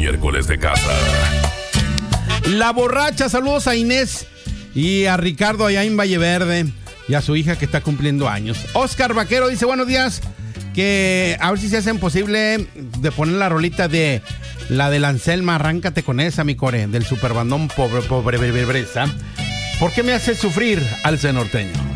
miércoles de casa. La borracha, saludos a Inés y a Ricardo allá en Valle Verde y a su hija que está cumpliendo años. Oscar Vaquero dice, buenos días, que a ver si se hacen posible de poner la rolita de la del Anselma, arráncate con esa, mi core, del superbandón pobre, ¿por qué me hace sufrir, Alce Norteño?